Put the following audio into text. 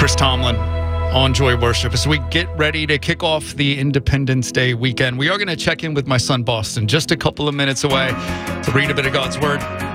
Chris Tomlin on Joy Worship. As we get ready to kick off the Independence Day weekend, we are going to check in with my son Boston just a couple of minutes away to read a bit of God's Word.